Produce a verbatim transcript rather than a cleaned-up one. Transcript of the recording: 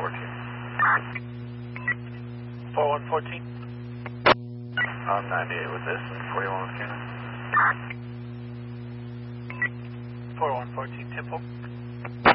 fourteen. four one fourteen. I'm ninety-eight with this and forty-one with Cannon. four one fourteen Temple.